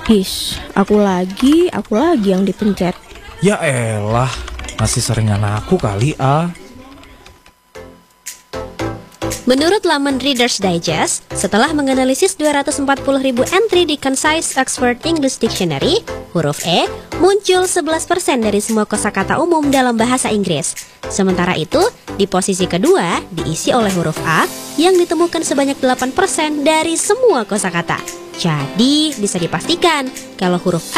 Aku lagi yang dipencet. Ya elah, masih seringan aku kali ah. Menurut laman Reader's Digest, setelah menganalisis 240.000 entry di Concise Oxford English Dictionary, huruf E muncul 11% dari semua kosakata umum dalam bahasa Inggris. Sementara itu, di posisi kedua diisi oleh huruf A yang ditemukan sebanyak 8% dari semua kosakata. Jadi, bisa dipastikan kalau huruf